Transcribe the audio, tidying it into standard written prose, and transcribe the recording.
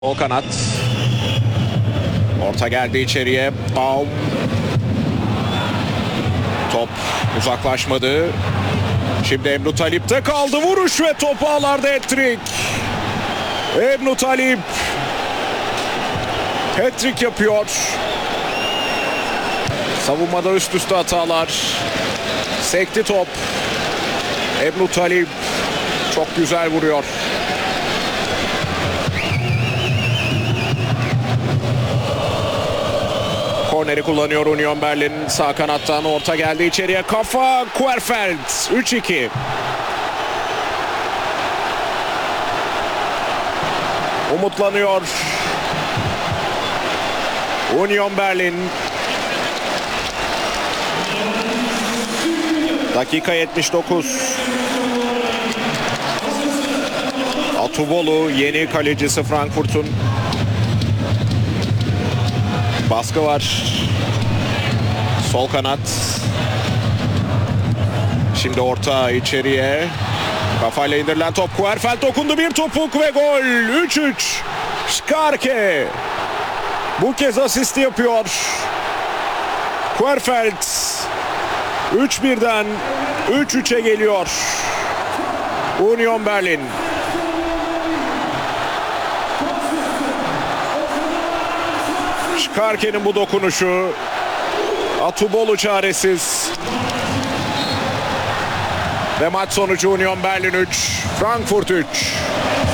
O kanat. Orta geldi içeriye. Baum. Top uzaklaşmadı. Şimdi Emre Talip'te kaldı. Vuruş ve topu ağlarda hat-trick. Emre Talip hat-trick yapıyor. Savunmada üst üste hatalar. Sekti top. Emre Talip çok güzel vuruyor. Korneri kullanıyor Union Berlin. Sağ kanattan orta geldi içeriye. Kafa Querfeld. 3-2. Umutlanıyor Union Berlin. Dakika 79. Atubolu yeni kalecisi Frankfurt'un. Baskı var. Sol kanat. Şimdi orta içeriye. Kafayla indirilen top. Querfeld dokundu, bir topuk ve gol. 3-3. Scharke bu kez asisti yapıyor. Querfeld 3-1'den 3-3'e geliyor Union Berlin. Scharke'nin bu dokunuşu. Atubolu çaresiz. Ve maç sonucu Union Berlin 3, Frankfurt 3.